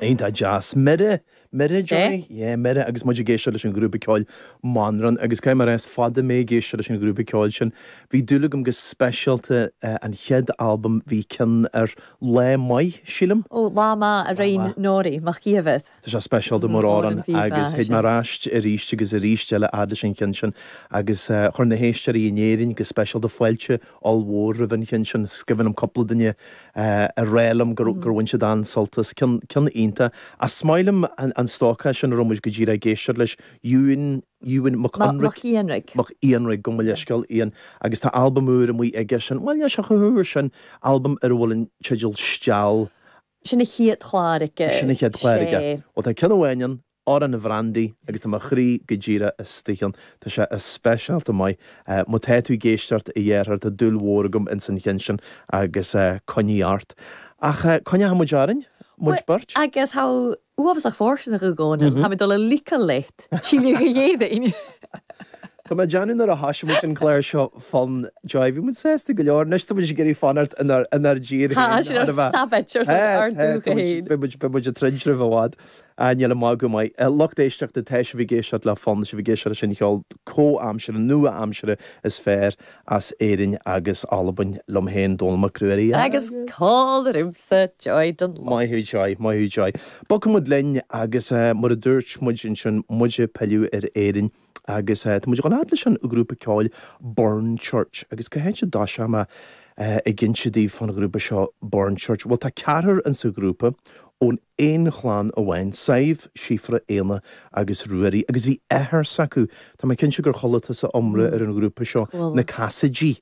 Einta jazz mere joy mere agus muidir géisiir leis an grúpa ceáil manran agus caiim mar fada mé géisiir leis an grúpa ceáil sin bhí dúlagam go specialta an chead album bhí cin le mai sílam ó láma a réon nóirí mach cíomhad Tá sé special do moráran agus héad mar ráist a ríiste agus a ríisteile ada sin cin sin agus chur na héisteir inéirinn go special do foiilte allhór a bhain cin sin scihann am coppla duine a rélam gurhain se dan soltas cin ínta a smailm an stácha sin romuis go ddíra géisiir leis Ewan Ianrig Mach Ianrig go leiscail íon agus tá albumúr am ige sin bhaile se chuúir sin album ar bhfuiln teidir steal sinna chiad chláirice sinna chead chláirice ó tá cinhhainean á an na bhrandaí agus tá chrí go ddíra a stichan Tá sé a specialta mai má téú géisteart i dhéar a dúlhóragum in san chin sin agus coníart ach conne ha muidearin muid bart agus há uafach fórsin go gáin ha mi dul a líca leit sílí go dhéidir Tá me Janún ar a hasisiú an chléir seo fan Joibhí mu sésta go leor, nes mu géirí fanart inar ddír bemuid a tridre bhhád a neala má go mai. Locht éisteach de teis bhí géisiart le fan se bhí géisiir sin cheáil có-amsere, nua amsere is fér as éirin agus albain lomhéin dulma cruirí. Agus cáil rimsa joy don Maithú joy. Bocam mud linn agus mar a dúirt muid sin muide peiliú ar éirin agus muidir gan adla sin a grúpa ceáil Burn Church agus go héint se dá se i ginsedí fan a grúpa seo Burn Church. Bhil tá ceathar an sa grúpa ón éon chláán a bhain saibh sífra éana agus ruairí agus bhí éair sacú Tá cin se gur cholatá sa omra ar an grúpa seo na Casadí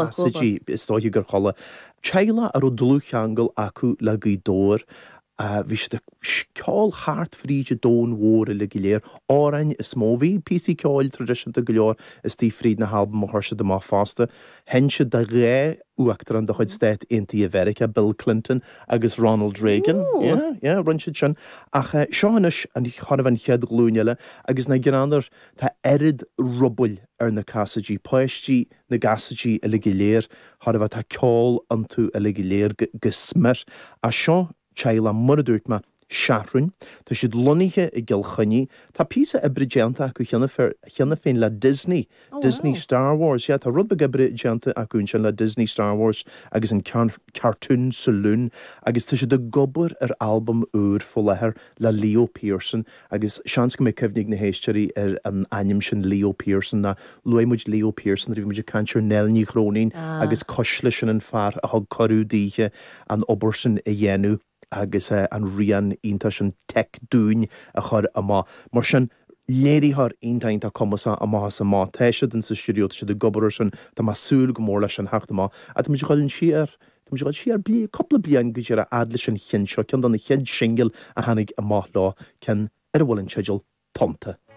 is stáithí gur chola. Teile ar ó dlú cheangal acu le gúdóir bhí de ceáil háart fríide dón mhór le go léir árainn is móhí PC ceáil tradiisianta go leor is tí fríd na halbam a thuirse de má fásta. Hense de ré uachtar an de chuid stéit intaí America Bill Clinton agus Ronald Reagan runse sin ach seáis an chorah chead glúneile agus na grannar tá erid rubbul ar na Casadí poisttí na gasadí a le go léir chorah tá ceáil an tú a le go léir go smir a seo Teile mar dúirt me seaarún, Tá siad loníthe i gilchaní, Tá písa a bridéanta acu cheanna féin le Disney Star Wars, tá rud a bridéanta acuún sin le Disney Star Wars agus an cartoon saloon, agus tá siad a gobar ar album úr fó lethir le Leo Pearson, agus seans go mé cehnig na héisteirí ar an aim sin Leo Pearson na luimiid Leo Pearson, bhí muidir cantir Nelní Chrónín agus cosla sin an fear a thug choúdíthe an obairsin i dhéanú. agus an rian ínta sin tech dún a chur amá. Mar sin léirithar intainta comasa amá sa má teisiad in sa stúdiót si de gobar sin tá má súil go mór leis an heachtamá. A tá muidir gáilinn siar bli coppla blian go dtíar a adla sin chin seo cean an na chead singil a hanig amá lá cin ar bhfuiln seideal tonta.